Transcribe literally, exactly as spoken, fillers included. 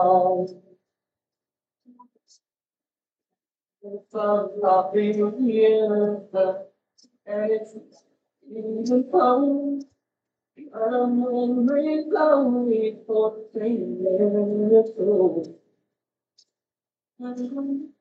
From here, and it's even cold. I'm only lonely for three minutes old.